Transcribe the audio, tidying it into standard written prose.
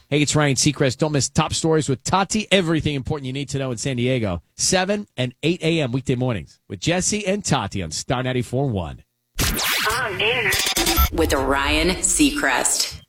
Hey, it's Ryan Seacrest. Don't miss Top Stories with Tati. Everything important you need to know in San Diego. 7 and 8 a.m. weekday mornings with Jesse and Tati on Star 94.1. On air with Ryan Seacrest.